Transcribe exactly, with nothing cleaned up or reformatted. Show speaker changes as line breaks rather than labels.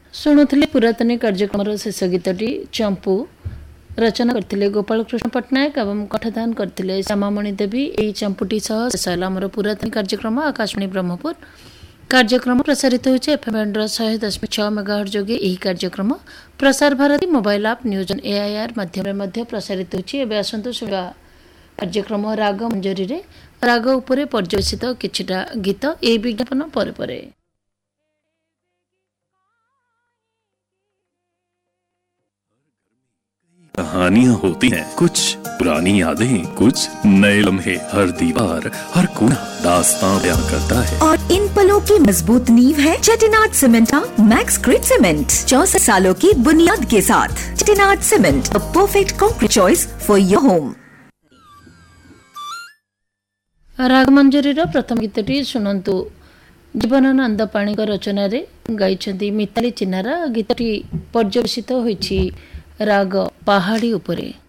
शुणुले पुरातनी कार्यक्रम शेष गीतटी चंपू रचना करते गोपाल कृष्ण पट्टनायक एवं कठदान करते श्यामामणि देवी। यही चंपुटी सह शेष है पुरातनी कार्यक्रम आकाशवाणी ब्रह्मपुर कार्यक्रम प्रसारित होचे एफएम बैंड शहे दशमिक छः मेगाहर्ट्ज जोगे। यही कार्यक्रम प्रसार भारती मोबाइल आप न्यूज ऑन एआईआर माध्यम प्रसारित होची। एबे आसंतु सुबह कार्यक्रम राग मंजरी रे राग उपरे पर्यवेसित किछिटा गीत ए विज्ञापन परे परे।
कहानियां होती हैं, कुछ पुरानी यादें, कुछ नए लम्हे। हर दीवार हर कोना दास्तां बयां करता है
और इन पलों की मजबूत नींव है चेटिनाड सीमेंट का मैक्स ग्रिड सीमेंट। चौसठ सालों की बुनियाद के साथ Chettinad cement, the perfect concrete choice for your home.
राग मंजरी प्रथम गीतटी शुणु जीवनानंद पाणी रचन गाई मिताली चिन्नारा। गीतटी पर्यवेसित होइछि राग पहाड़ी उपरे।